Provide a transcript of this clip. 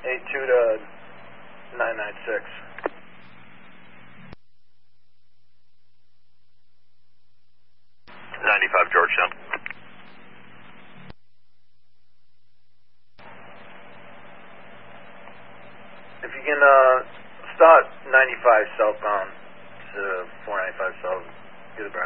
82 to 996. 95 Georgetown. If you can start 95 southbound to 495 south, get a bearing.